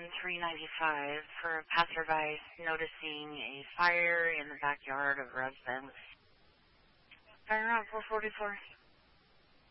395 for a passerby noticing a fire in the backyard of a residence. Fire around 444.